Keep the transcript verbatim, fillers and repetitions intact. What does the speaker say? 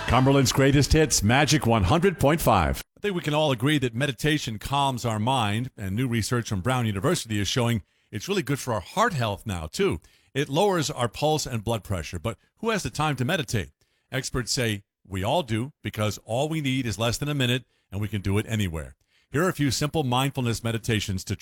Cumberland's greatest hits, Magic one hundred point five. I think we can all agree that meditation calms our mind, and new research from Brown University is showing it's really good for our heart health now, too. It lowers our pulse and blood pressure, but who has the time to meditate? Experts say we all do, because all we need is less than a minute, and we can do it anywhere. Here are a few simple mindfulness meditations to